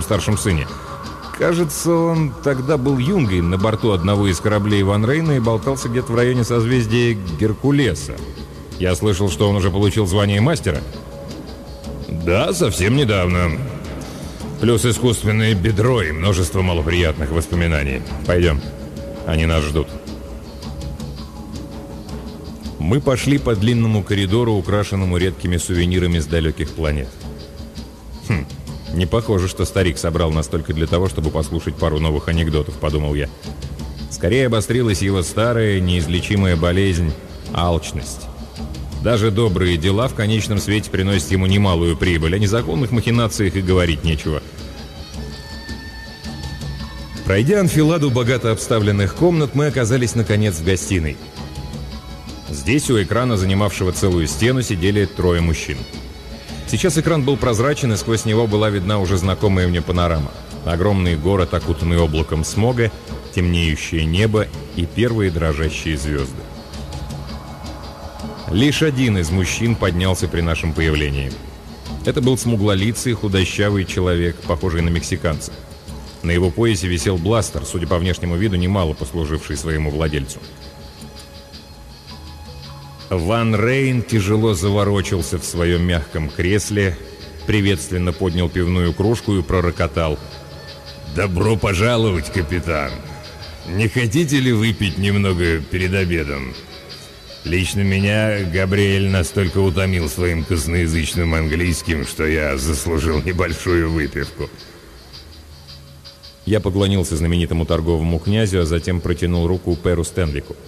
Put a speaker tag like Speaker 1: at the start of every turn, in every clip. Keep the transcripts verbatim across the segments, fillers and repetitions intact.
Speaker 1: старшем сыне. Кажется, он тогда был юнгой на борту одного из кораблей Ван Рейна и болтался где-то в районе созвездия Геркулеса. Я слышал, что он уже получил звание мастера. Да, совсем недавно. Плюс искусственное бедро и множество малоприятных воспоминаний. Пойдем, они нас ждут. Мы пошли по длинному коридору, украшенному редкими сувенирами с далеких планет. Хм, не похоже, что старик собрал нас только для того, чтобы послушать пару новых анекдотов, подумал я. Скорее обострилась его старая, неизлечимая болезнь – алчность. Даже добрые дела в конечном свете приносят ему немалую прибыль, о незаконных махинациях и говорить нечего. Пройдя анфиладу богато обставленных комнат, мы оказались, наконец, в гостиной. Здесь у экрана, занимавшего целую стену, сидели трое мужчин. Сейчас экран был прозрачен, и сквозь него была видна уже знакомая мне панорама. Огромный город, окутанный облаком смога, темнеющее небо и первые дрожащие звезды. Лишь один из мужчин поднялся при нашем появлении. Это был смуглолицый, худощавый человек, похожий на мексиканца. На его поясе висел бластер, судя по внешнему виду, немало послуживший своему владельцу. Ван Рейн тяжело заворочился в своем мягком кресле, приветственно поднял пивную кружку и пророкотал: «Добро пожаловать, капитан! Не хотите ли выпить немного перед обедом? Лично меня Габриэль настолько утомил своим косноязычным английским, что я заслужил небольшую выпивку». Я поклонился знаменитому торговому князю, а затем протянул руку Перу Стенвику.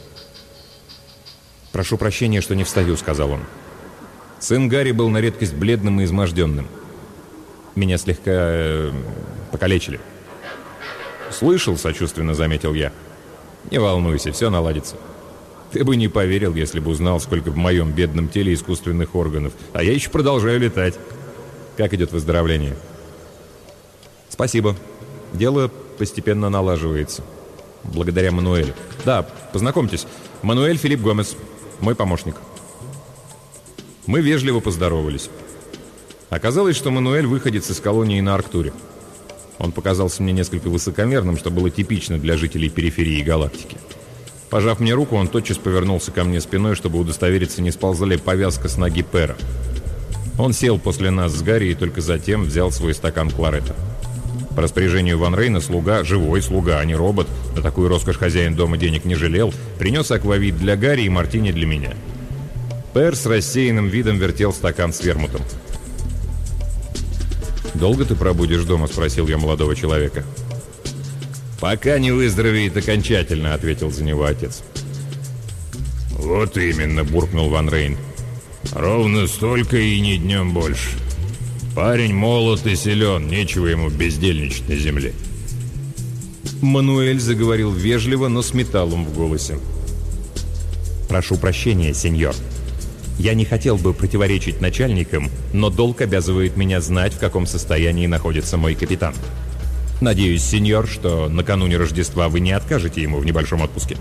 Speaker 1: «Прошу прощения, что не встаю», — сказал он. Сын Гарри был на редкость бледным и изможденным. Меня слегка э, покалечили. «Слышал», — сочувственно заметил я. «Не волнуйся, все наладится. Ты бы не поверил, если бы узнал, сколько в моем бедном теле искусственных органов. А я еще продолжаю летать. Как идет выздоровление?» «Спасибо. Дело постепенно налаживается. Благодаря Мануэлю. Да, познакомьтесь. Мануэль Филипп Гомес. Мой помощник». Мы вежливо поздоровались. Оказалось, что Мануэль выходец из колонии на Арктуре. Он показался мне несколько высокомерным, что было типично для жителей периферии галактики. Пожав мне руку, он тотчас повернулся ко мне спиной, чтобы удостовериться, не сползла ли повязка с ноги Пера. Он сел после нас с Гарри и только затем взял свой стакан кларета. По распоряжению Ван Рейна слуга, живой слуга, а не робот, на такую роскошь хозяин дома денег не жалел, принес аквавит для Гарри и мартини для меня. Пер с рассеянным видом вертел стакан с вермутом. «Долго ты пробудешь дома?» — спросил я молодого человека. «Пока не выздоровеет окончательно», — ответил за него отец. «Вот именно», — буркнул Ван Рейн. «Ровно столько и ни днем больше. Парень молод и силен, нечего ему бездельничать на земле». Мануэль заговорил вежливо, но с металлом в голосе. «Прошу прощения, сеньор. Я не хотел бы противоречить начальникам, но долг обязывает меня знать, в каком состоянии находится мой капитан. Надеюсь, сеньор, что накануне Рождества вы не откажете ему в небольшом отпуске».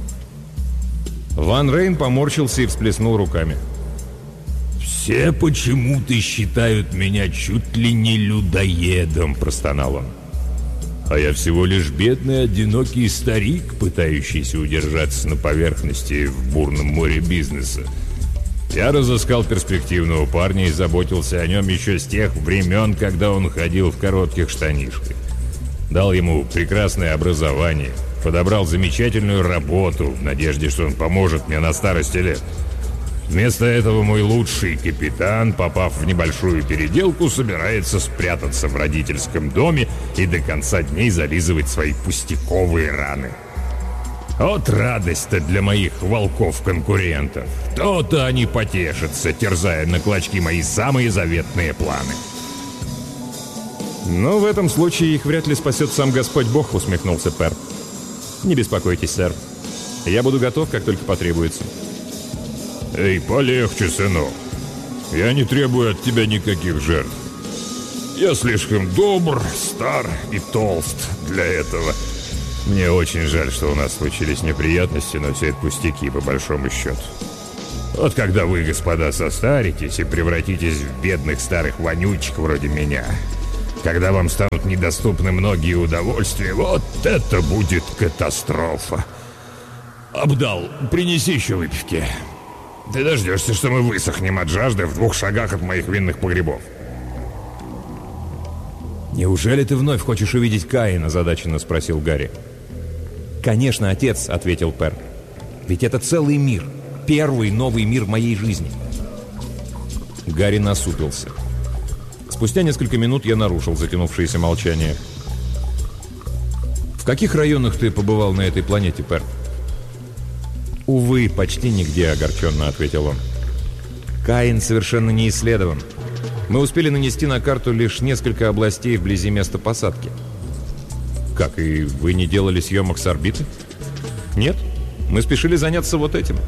Speaker 1: Ван Рейн поморщился и всплеснул руками. «Все почему-то считают меня чуть ли не людоедом», — простонал он. «А я всего лишь бедный, одинокий старик, пытающийся удержаться на поверхности в бурном море бизнеса. Я разыскал перспективного парня и заботился о нем еще с тех времен, когда он ходил в коротких штанишках. Дал ему прекрасное образование, подобрал замечательную работу в надежде, что он поможет мне на старости лет. Вместо этого мой лучший капитан, попав в небольшую переделку, собирается спрятаться в родительском доме и до конца дней зализывать свои пустяковые раны. Вот радость-то для моих волков-конкурентов. То-то они потешатся, терзая на клочки мои самые заветные планы». «Но в этом случае их вряд ли спасет сам Господь Бог», — усмехнулся Пер. «Не беспокойтесь, сэр. Я буду готов, как только потребуется». «Эй, полегче, сынок. Я не требую от тебя никаких жертв. Я слишком добр, стар и толст для этого. Мне очень жаль, что у нас случились неприятности, но все это пустяки, по большому счету. Вот когда вы, господа, состаритесь и превратитесь в бедных старых вонючек вроде меня,
Speaker 2: Когда вам станут недоступны многие удовольствия, вот это будет катастрофа. Абдал, принеси еще выпивки. Ты дождешься, что мы высохнем от жажды в двух шагах от моих винных погребов.
Speaker 1: «Неужели ты вновь хочешь увидеть Каина?» – озадаченно спросил Гарри. «Конечно, отец», – ответил Пер. «Ведь это целый мир, первый новый мир моей жизни». Гарри насупился. Спустя несколько минут я нарушил затянувшееся молчание. «В каких районах ты побывал на этой планете, Пер?» «Увы, почти нигде», — огорченно ответил он. «Каин совершенно не исследован. Мы успели нанести на карту лишь несколько областей вблизи места посадки». «Как, и вы не делали съемок с орбиты?» «Нет, мы спешили заняться вот этим».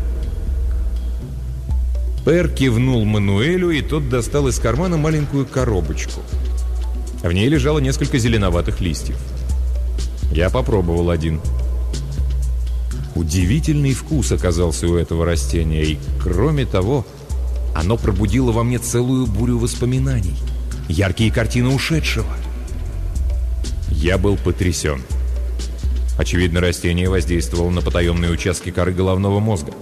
Speaker 1: Пер кивнул Мануэлю, и тот достал из кармана маленькую коробочку. В ней лежало несколько зеленоватых листьев. Я попробовал один. Удивительный вкус оказался у этого растения, и, кроме того, оно пробудило во мне целую бурю воспоминаний. Яркие картины ушедшего. Я был потрясен. Очевидно, растение воздействовало на потаенные участки коры головного мозга.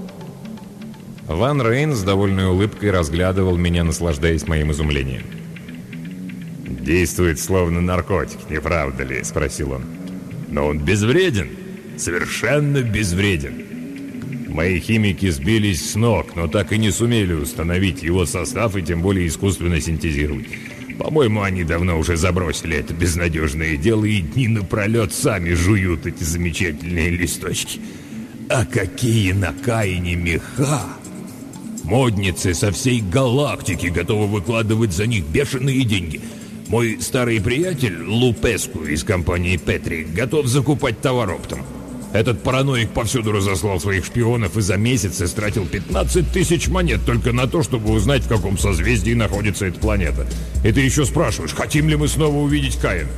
Speaker 1: Ван Рейн с довольной улыбкой разглядывал меня, наслаждаясь моим изумлением.
Speaker 2: «Действует словно наркотик, не правда ли?» – спросил он. «Но он безвреден, совершенно безвреден. Мои химики сбились с ног, но так и не сумели установить его состав и тем более искусственно синтезировать. По-моему, они давно уже забросили это безнадежное дело и дни напролет сами жуют эти замечательные листочки. А какие на Каине меха! Модницы со всей галактики готовы выкладывать за них бешеные деньги. Мой старый приятель Лупеску из компании Петри готов закупать товар оптом. Этот параноик повсюду разослал своих шпионов и за месяц истратил пятнадцать тысяч монет только на то, чтобы узнать, в каком созвездии находится эта планета. И ты еще спрашиваешь, хотим ли мы снова увидеть Каин?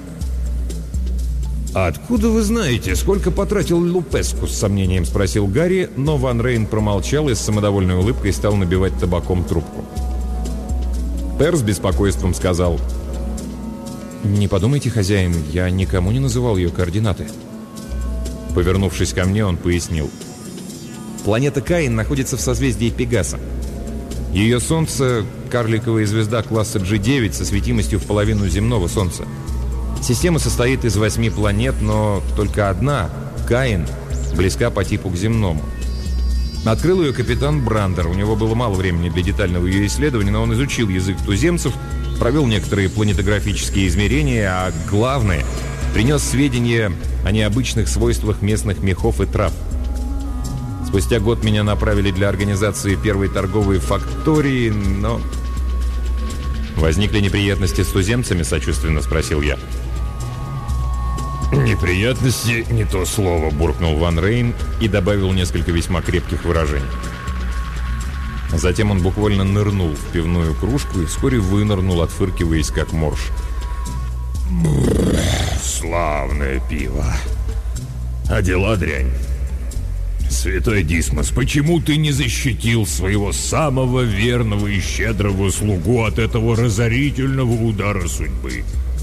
Speaker 1: «А откуда вы знаете, сколько потратил Лупеску?» — с сомнением спросил Гарри, но Ван Рейн промолчал и с самодовольной улыбкой стал набивать табаком трубку. Пер с беспокойством сказал: «Не подумайте, хозяин, я никому не называл ее координаты». Повернувшись ко мне, он пояснил: «Планета Каин находится в созвездии Пегаса. Ее Солнце — карликовая звезда класса джи девять со светимостью в половину земного Солнца. Система состоит из восьми планет, но только одна, Каин, близка по типу к земному. Открыл ее капитан Брандер. У него было мало времени для детального ее исследования, но он изучил язык туземцев, провел некоторые планетографические измерения, а главное, принес сведения о необычных свойствах местных мехов и трав. Спустя год меня направили для организации первой торговой фактории, но...» «Возникли неприятности с туземцами?» — сочувственно спросил я.
Speaker 2: «Неприятности — не то слово», —
Speaker 1: буркнул Ван Рейн и добавил несколько весьма крепких выражений. Затем он буквально нырнул в пивную кружку и вскоре вынырнул, отфыркиваясь как морж.
Speaker 2: «Бррр, славное пиво. А дела дрянь. Святой Дисмос, почему ты не защитил своего самого верного и щедрого слугу от этого разорительного удара судьбы?»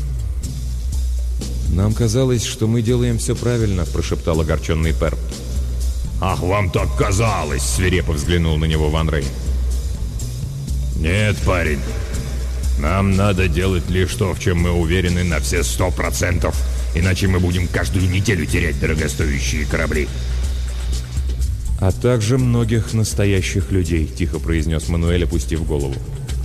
Speaker 1: «Нам казалось, что мы делаем все правильно», — прошептал огорченный Пер.
Speaker 2: «Ах, вам так казалось!» — свирепо взглянул на него Ван Рейн. «Нет, парень. Нам надо делать лишь то, в чем мы уверены на все сто процентов, иначе мы будем каждую неделю терять дорогостоящие корабли».
Speaker 1: «А также многих настоящих людей», — тихо произнес Мануэль, опустив голову.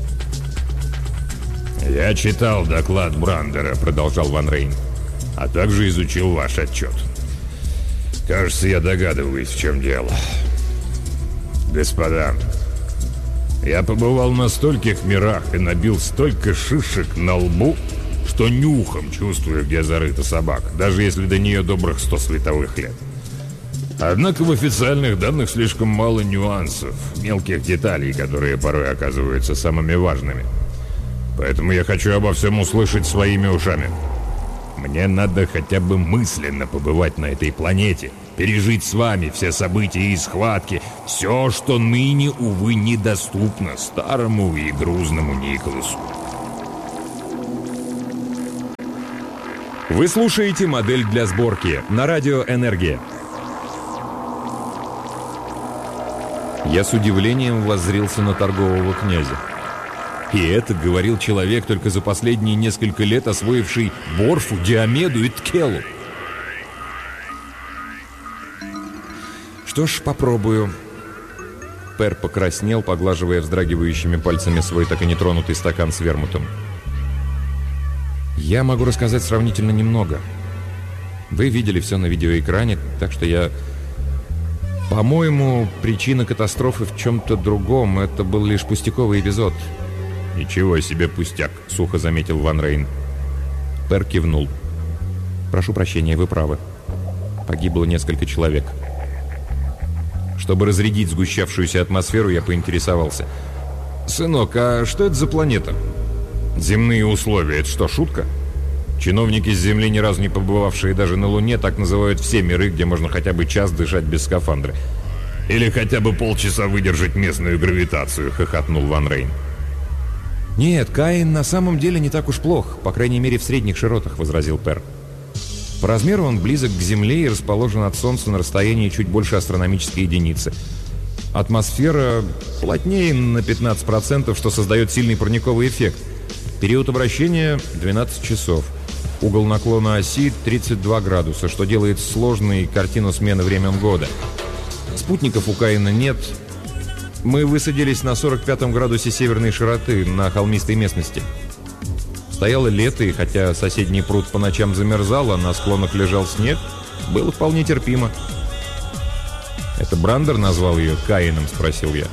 Speaker 2: «Я читал доклад Брандера», — продолжал Ван Рейн, «а также изучил ваш отчет. Кажется, я догадываюсь, в чем дело. Господа, я побывал на стольких мирах и набил столько шишек на лбу, что нюхом чувствую, где зарыта собака, даже если до нее добрых сто световых лет. Однако в официальных данных слишком мало нюансов, мелких деталей, которые порой оказываются самыми важными. Поэтому я хочу обо всем услышать своими ушами. Мне надо хотя бы мысленно побывать на этой планете, пережить с вами все события и схватки, все, что ныне, увы, недоступно старому и грузному Николасу».
Speaker 1: Вы слушаете «Модель для сборки» на радио «Энергия». Я с удивлением воззрился на торгового князя. И это говорил человек, только за последние несколько лет освоивший Борфу, Диомеду и Ткелу. Что ж, попробую. Пер покраснел, поглаживая вздрагивающими пальцами свой так и нетронутый стакан с вермутом. Я могу рассказать сравнительно немного. Вы видели все на видеоэкране, так что я... По-моему, причина катастрофы в чем-то другом. Это был лишь пустяковый эпизод.
Speaker 2: «Ничего себе пустяк», — сухо заметил Ван Рейн.
Speaker 1: Пер кивнул. «Прошу прощения, вы правы. Погибло несколько человек». Чтобы разрядить сгущавшуюся атмосферу, я поинтересовался. «Сынок, а что это за планета?»
Speaker 2: «Земные условия — это что, шутка? Чиновники с Земли, ни разу не побывавшие даже на Луне, так называют все миры, где можно хотя бы час дышать без скафандра. Или хотя бы полчаса выдержать местную гравитацию», — хохотнул Ван Рейн.
Speaker 1: «Нет, Каин на самом деле не так уж плох, по крайней мере в средних широтах», — возразил Пер. «По размеру он близок к Земле и расположен от Солнца на расстоянии чуть больше астрономической единицы. Атмосфера плотнее на пятнадцать процентов, что создает сильный парниковый эффект. Период обращения — двенадцать часов. Угол наклона оси — тридцать два градуса, что делает сложной картину смены времен года. Спутников у Каина нет. Мы высадились на сорок пятом градусе северной широты на холмистой местности. Стояло лето, и хотя соседний пруд по ночам замерзал, а на склонах лежал снег, было вполне терпимо». «Это Брандер назвал ее Каином?» — спросил я.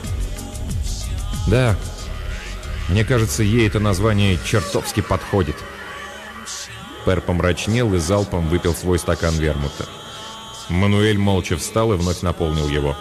Speaker 1: «Да. Мне кажется, ей это название чертовски подходит». Пер помрачнел и залпом выпил свой стакан вермута. Мануэль молча встал и вновь наполнил его.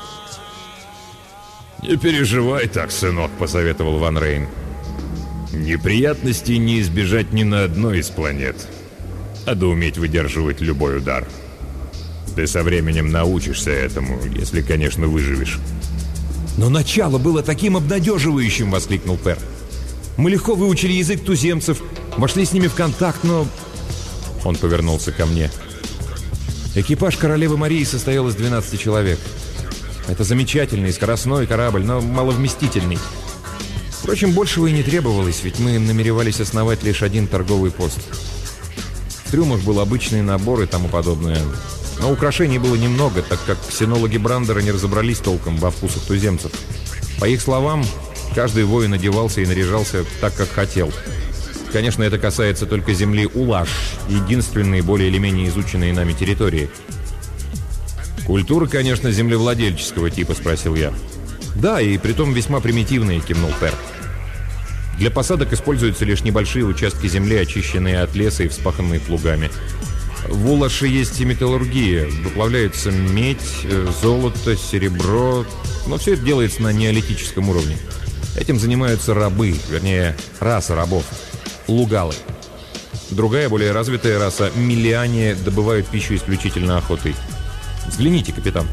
Speaker 2: «Не переживай так, сынок», — посоветовал Ван Рейн. «Неприятностей не избежать ни на одной из планет. Надо уметь выдерживать любой удар. Ты со временем научишься этому, если, конечно, выживешь».
Speaker 1: «Но начало было таким обнадеживающим!» — воскликнул Пер. «Мы легко выучили язык туземцев, вошли с ними в контакт, но...» Он повернулся ко мне. «Экипаж королевы Марии состоял из двенадцати человек. Это замечательный скоростной корабль, но маловместительный. Впрочем, большего и не требовалось, ведь мы намеревались основать лишь один торговый пост. В трюмах был обычный набор и тому подобное. Но украшений было немного, так как ксенологи Брандера не разобрались толком во вкусах туземцев. По их словам, каждый воин одевался и наряжался так, как хотел. Конечно, это касается только земли Улаш, единственной более или менее изученной нами территории». «Культура, конечно, землевладельческого типа», — спросил я. «Да, и притом весьма примитивная», — кивнул Пер. «Для посадок используются лишь небольшие участки земли, очищенные от леса и вспаханные плугами. В Улаше есть и металлургия, выплавляются медь, золото, серебро, но все это делается на неолитическом уровне. Этим занимаются рабы, вернее, раса рабов, лугалы. Другая, более развитая раса, миллиане, добывают пищу исключительно охотой. Взгляните, капитан».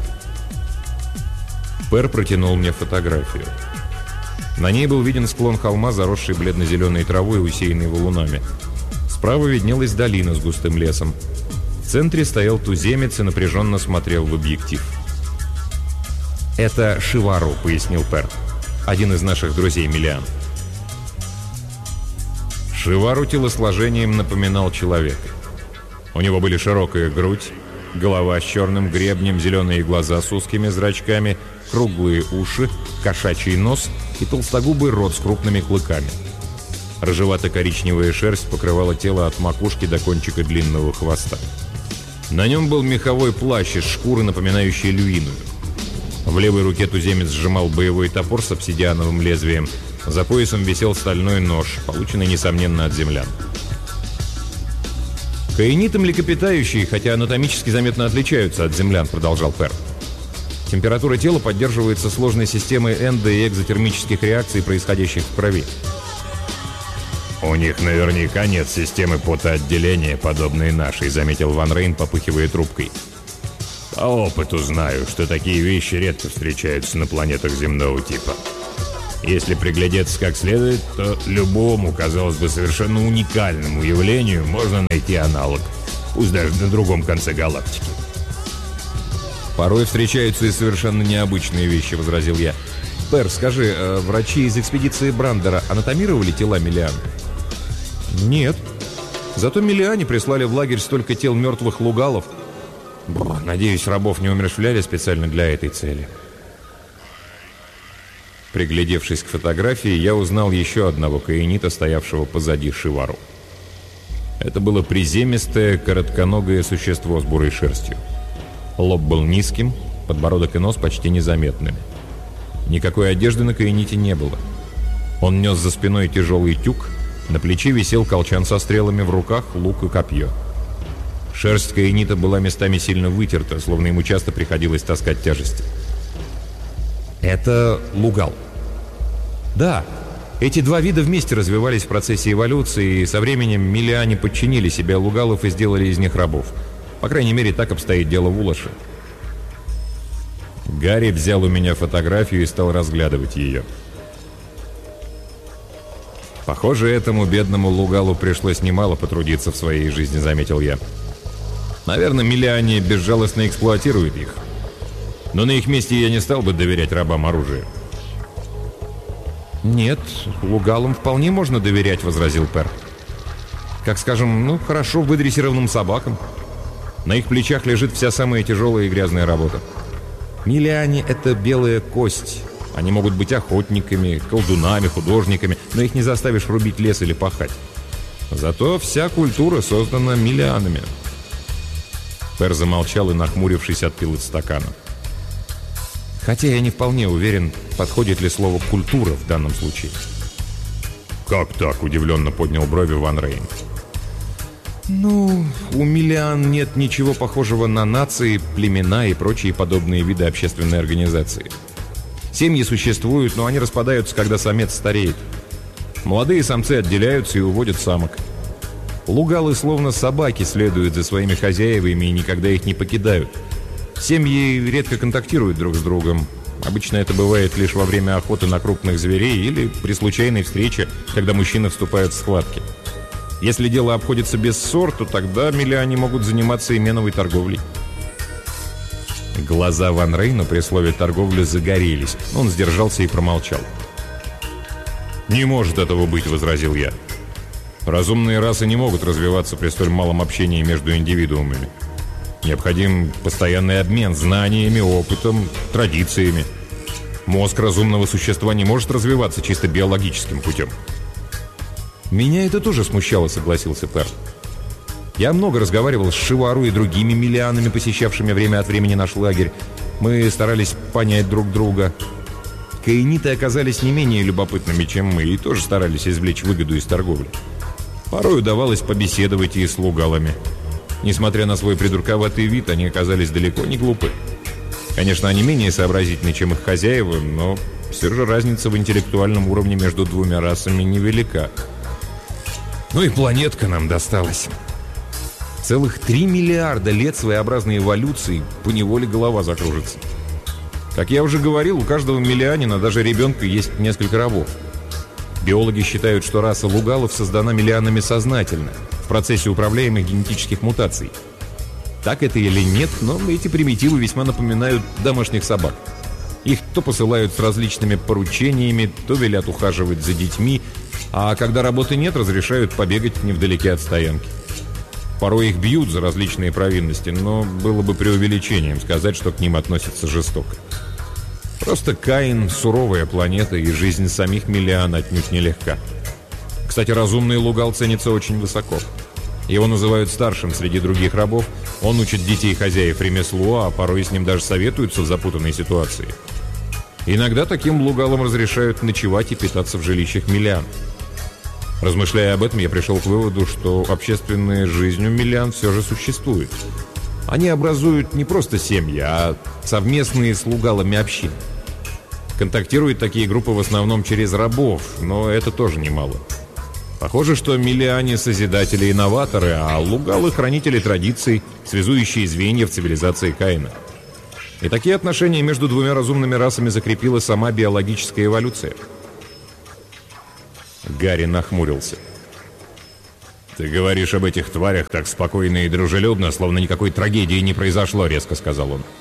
Speaker 1: Пер протянул мне фотографию. На ней был виден склон холма, заросший бледно-зеленой травой и усеянный валунами. Справа виднелась долина с густым лесом. В центре стоял туземец и напряженно смотрел в объектив. «Это Шивару», — пояснил Пер. «Один из наших друзей-миллиан». Шивару телосложением напоминал человека. У него были широкая грудь, голова с черным гребнем, зеленые глаза с узкими зрачками, круглые уши, кошачий нос и толстогубый рот с крупными клыками. Рыжевато-коричневая шерсть покрывала тело от макушки до кончика длинного хвоста. На нем был меховой плащ из шкуры, напоминающий люиную. В левой руке туземец сжимал боевой топор с обсидиановым лезвием. За поясом висел стальной нож, полученный, несомненно, от землян. «Каиниты млекопитающие, хотя анатомически заметно отличаются от землян», — продолжал Пер. «Температура тела поддерживается сложной системой эндо- и экзотермических реакций, происходящих в крови».
Speaker 2: «У них наверняка нет системы потоотделения, подобной нашей», — заметил Ван Рейн, попыхивая трубкой. «По опыту знаю, что такие вещи редко встречаются на планетах земного типа. Если приглядеться как следует, то любому, казалось бы, совершенно уникальному явлению можно найти аналог. Пусть даже на другом конце галактики.
Speaker 1: «Порой встречаются и совершенно необычные вещи», — возразил я. «Пэр, скажи, э, врачи из экспедиции Брандера анатомировали тела Миллиан?» «Нет. Зато Миллиане прислали в лагерь столько тел мертвых лугалов. Бр, надеюсь, рабов не умерщвляли специально для этой цели». Приглядевшись к фотографии, я узнал еще одного каинита, стоявшего позади Шивару. Это было приземистое, коротконогое существо с бурой шерстью. Лоб был низким, подбородок и нос почти незаметными. Никакой одежды на каините не было. Он нес за спиной тяжелый тюк, на плече висел колчан со стрелами, в руках лук и копье. Шерсть каинита была местами сильно вытерта, словно ему часто приходилось таскать тяжести. Это лугал. Да, эти два вида вместе развивались в процессе эволюции, и со временем Миллиане подчинили себе лугалов и сделали из них рабов. По крайней мере, так обстоит дело в Улаше. Гарри взял у меня фотографию и стал разглядывать ее. «Похоже, этому бедному лугалу пришлось немало потрудиться в своей жизни», — заметил я. «Наверное, Миллиане безжалостно эксплуатируют их. Но на их месте я не стал бы доверять рабам оружие». «Нет, лугалам вполне можно доверять», — возразил Пэр. «Как, скажем, ну, хорошо выдрессированным собакам. На их плечах лежит вся самая тяжелая и грязная работа. Миллиане — это белая кость. Они могут быть охотниками, колдунами, художниками, но их не заставишь рубить лес или пахать. Зато вся культура создана миллианами». Пэр замолчал и, нахмурившись, отпил из стакана. Хотя я не вполне уверен, подходит ли слово «культура» в данном случае.
Speaker 2: «Как так?» — удивленно поднял брови Ван Рейн.
Speaker 1: Ну, у миллиан нет ничего похожего на нации, племена и прочие подобные виды общественной организации. Семьи существуют, но они распадаются, когда самец стареет. Молодые самцы отделяются и уводят самок. Лугалы, словно собаки, следуют за своими хозяевами и никогда их не покидают. Семьи редко контактируют друг с другом. Обычно это бывает лишь во время охоты на крупных зверей или при случайной встрече, когда мужчины вступают в схватки. Если дело обходится без ссор, то тогда миллиане могут заниматься именовой торговлей. Глаза Ван Рейна при слове «торговля» загорелись, но он сдержался и промолчал. «Не может этого быть», — возразил я. «Разумные расы не могут развиваться при столь малом общении между индивидуумами. Необходим постоянный обмен знаниями, опытом, традициями. Мозг разумного существа не может развиваться чисто биологическим путем». «Меня это тоже смущало», — согласился Пэр. «Я много разговаривал с Шивару и другими миллианами, посещавшими время от времени наш лагерь. Мы старались понять друг друга. Каиниты оказались не менее любопытными, чем мы, и тоже старались извлечь выгоду из торговли. Порой удавалось побеседовать и с лугалами. Несмотря на свой придурковатый вид, они оказались далеко не глупы. Конечно, они менее сообразительны, чем их хозяева, но все же разница в интеллектуальном уровне между двумя расами невелика. Ну и планетка нам досталась. Целых три миллиарда лет своеобразной эволюции, поневоле голова закружится. Как я уже говорил, у каждого миллианина, даже ребенка, есть несколько рабов. Биологи считают, что раса лугалов создана миллианами сознательно, в процессе управляемых генетических мутаций. Так это или нет, но эти примитивы весьма напоминают домашних собак. Их то посылают с различными поручениями, то велят ухаживать за детьми, а когда работы нет, разрешают побегать невдалеке от стоянки. Порой их бьют за различные провинности, но было бы преувеличением сказать, что к ним относятся жестоко. Просто Каин — суровая планета, и жизнь самих миллиан отнюдь нелегка. Кстати, разумный лугал ценится очень высоко. Его называют старшим среди других рабов, он учит детей хозяев ремеслу, а порой с ним даже советуются в запутанной ситуации. Иногда таким лугалам разрешают ночевать и питаться в жилищах миллиан. Размышляя об этом, я пришел к выводу, что общественная жизнь у миллиан все же существует. Они образуют не просто семьи, а совместные с лугалами общины. Контактируют такие группы в основном через рабов, но это тоже немало. Похоже, что миллиане — созидатели и новаторы, а лугалы — хранители традиций, связующие звенья в цивилизации Каина. И такие отношения между двумя разумными расами закрепила сама биологическая эволюция. Гарри нахмурился. «Ты говоришь об этих тварях так спокойно и дружелюбно, словно никакой трагедии не произошло», — резко сказал он.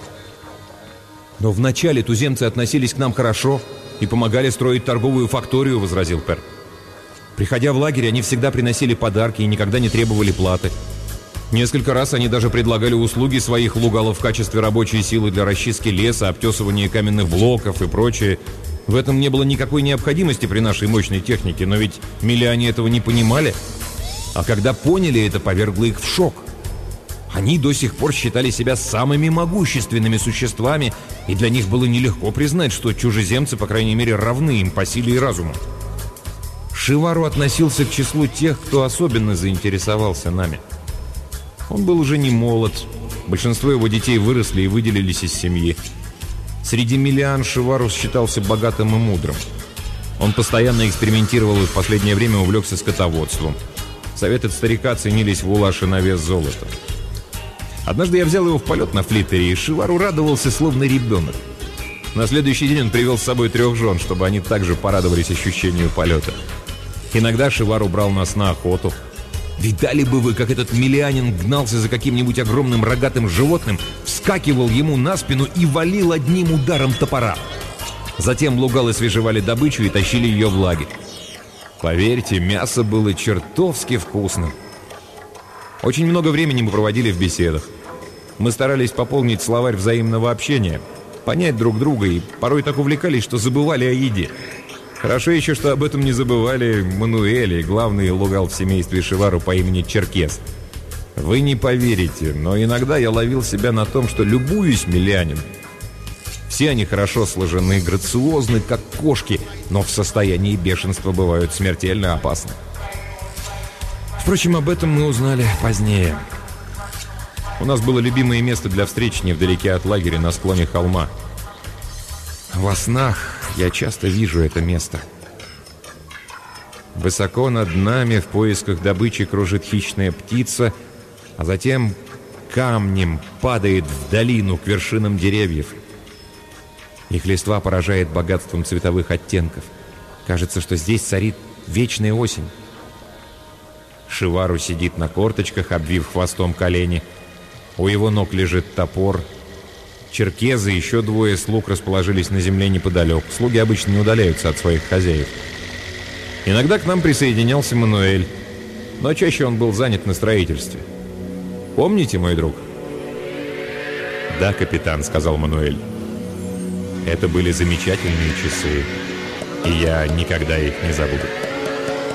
Speaker 1: «Но вначале туземцы относились к нам хорошо и помогали строить торговую факторию», — возразил Пер. «Приходя в лагерь, они всегда приносили подарки и никогда не требовали платы. Несколько раз они даже предлагали услуги своих лугалов в качестве рабочей силы для расчистки леса, обтесывания каменных блоков и прочее. В этом не было никакой необходимости при нашей мощной технике, но ведь миллионы этого не понимали. А когда поняли это, повергло их в шок. Они до сих пор считали себя самыми могущественными существами, и для них было нелегко признать, что чужеземцы, по крайней мере, равны им по силе и разуму. Шивару относился к числу тех, кто особенно заинтересовался нами. Он был уже не молод, большинство его детей выросли и выделились из семьи. Среди миллиан Шивару считался богатым и мудрым. Он постоянно экспериментировал и в последнее время увлекся скотоводством. Советы старика ценились в Улаше на вес золота. Однажды я взял его в полет на флиттере, и Шивару радовался, словно ребенок. На следующий день он привел с собой трех жен, чтобы они также порадовались ощущению полета. Иногда Шивару брал нас на охоту. Видали бы вы, как этот миллианин гнался за каким-нибудь огромным рогатым животным, вскакивал ему на спину и валил одним ударом топора. Затем лугалы свежевали добычу и тащили ее в лагерь. Поверьте, мясо было чертовски вкусным. Очень много времени мы проводили в беседах. Мы старались пополнить словарь взаимного общения, понять друг друга и порой так увлекались, что забывали о еде. Хорошо еще, что об этом не забывали Мануэль и главный лугал в семействе Шивару по имени Черкес. Вы не поверите, но иногда я ловил себя на том, что любуюсь миллианином. Все они хорошо сложены, грациозны, как кошки, но в состоянии бешенства бывают смертельно опасны. Впрочем, об этом мы узнали позднее. У нас было любимое место для встреч невдалеке от лагеря на склоне холма. Во снах я часто вижу это место. Высоко над нами в поисках добычи кружит хищная птица, а затем камнем падает в долину к вершинам деревьев. Их листва поражает богатством цветовых оттенков. Кажется, что здесь царит вечная осень. Шивару сидит на корточках, обвив хвостом колени. У его ног лежит топор. Черкезы и еще двое слуг расположились на земле неподалеку. Слуги обычно не удаляются от своих хозяев. Иногда к нам присоединялся Мануэль, но чаще он был занят на строительстве. Помните, мой друг? «Да, капитан», — сказал Мануэль. «Это были замечательные часы, и я никогда их не забуду».